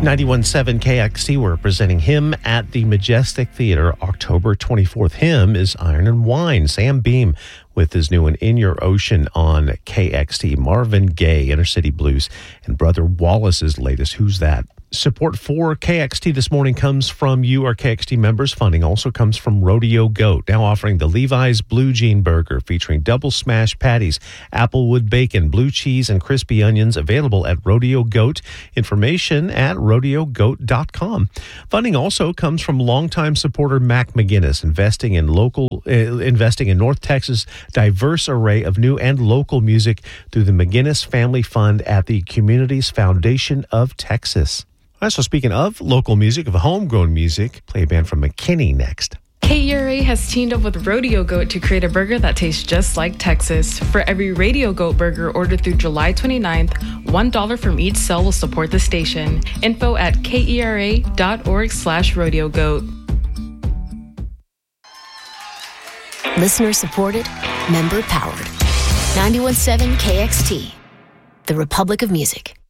91.7 KXT, we're presenting Him at the Majestic Theater October 24th. Him is Iron and Wine. Sam Beam with his new one, In Your Ocean, on KXT. Marvin Gaye, Inner City Blues, and Brother Wallace's latest, Who's That? Support for KXT this morning comes from you, our KXT members. Funding also comes from Rodeo Goat, now offering the Levi's Blue Jean Burger featuring double smash patties, applewood bacon, blue cheese, and crispy onions, available at Rodeo Goat. Information at rodeogoat.com. Funding also comes from longtime supporter Mac McGinnis, investing in North Texas' diverse array of new and local music through the McGinnis Family Fund at the Communities Foundation of Texas. So speaking of local music, of homegrown music, play a band from McKinney next. KERA has teamed up with Rodeo Goat to create a burger that tastes just like Texas. For every Rodeo Goat burger ordered through July 29th, $1 from each sale will support the station. Info at kera.org/rodeogoat. Listener supported, member powered. 91.7 KXT, the Republic of Music.